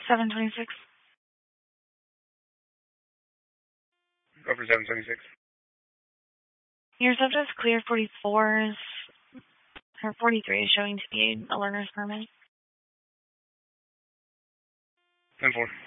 726. Go for 726. Your subject's clear. 44 is, or 43 is showing to be a learner's permit. 10-4.